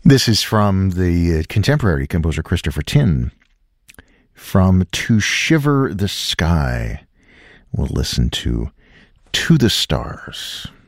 This is from the contemporary composer Christopher Tin, from To Shiver the Sky. We'll listen to the Stars.